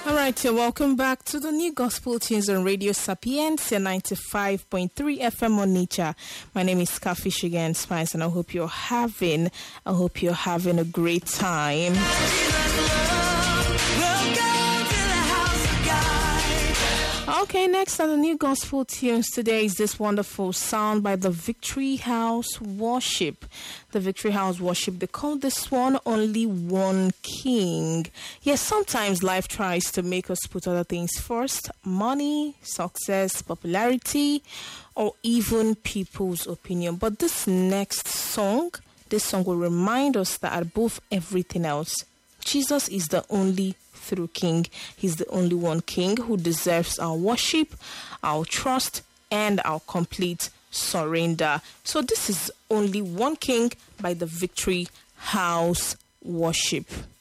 All right, you're welcome back to the New Gospel Tunes on Radio Sapiencia 95.3 FM on Nature. My name is Scarfish again, Spice, and I hope you're having a great time. Okay, next on the New Gospel Tunes today is this wonderful sound by the Victory House Worship. The Victory House Worship, they call this one Only One King. Yes, sometimes life tries to make us put other things first: money, success, popularity, or even people's opinion. But this next song, will remind us that above everything else, Jesus is the only true King. He's the only one King who deserves our worship, our trust, and our complete surrender. So this is Only One King by the Victory House Worship.